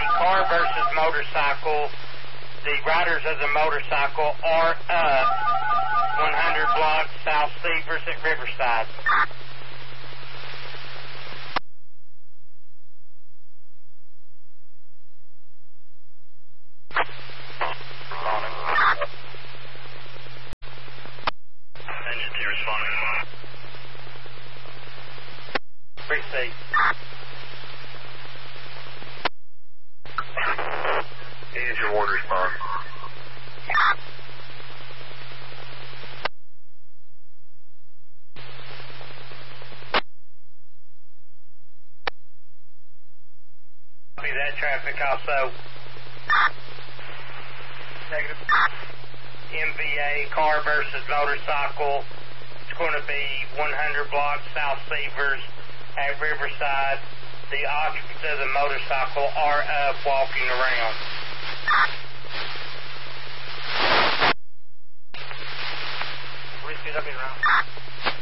car versus motorcycle. The riders of the motorcycle are up 100 blocks South Severs at Riverside. Engine 2 responding. Receive. Engine 1 respond. Copy that traffic also. Negative. MVA, car versus motorcycle. It's going to be 100 blocks South Severs at Riverside. The occupants of the motorcycle are up walking around. Repeat up and around.